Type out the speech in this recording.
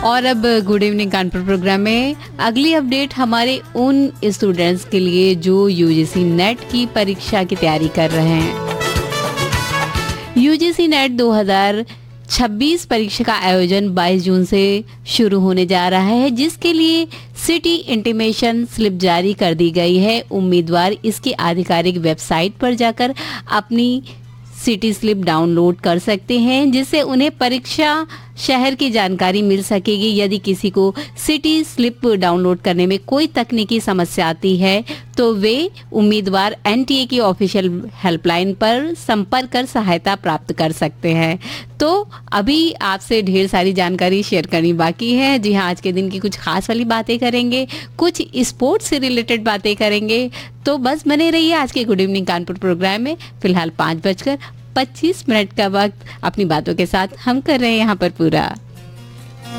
और अब good evening Kanpur programme में अगली अपडेट हमारे उन स्टूडेंट्स के लिए जो यूजीसी नेट की परीक्षा की तैयारी कर रहे हैं। यूजीसी नेट 2026 परीक्षा का आयोजन 22 जून से शुरू होने जा रहा है, जिसके लिए सिटी इंटीमेशन स्लिप जारी कर दी गई है। उम्मीदवार इसकी आधिकारिक वेबसाइट पर जाकर अपनी सिटी स्लिप डाउनलोड कर सकते हैं, जिससे उन्हें परीक्षा शहर की जानकारी मिल सकेगी। यदि किसी को सिटी स्लिप डाउनलोड करने में कोई तकनीकी समस्या आती है तो वे उम्मीदवार एनटीए की ऑफिशियल हेल्पलाइन पर संपर्क कर सहायता प्राप्त कर सकते हैं। तो अभी आपसे ढेर सारी जानकारी शेयर करनी बाकी है। जी हाँ, आज के दिन की कुछ खास वाली बातें करेंगे, कुछ स्पोर्ट्स से रिलेटेड बातें करेंगे। तो बस बने रहिए आज के गुड इवनिंग कानपुर प्रोग्राम में। फिलहाल 5:25 का वक्त अपनी बातों के साथ हम कर रहे हैं यहाँ पर पूरा।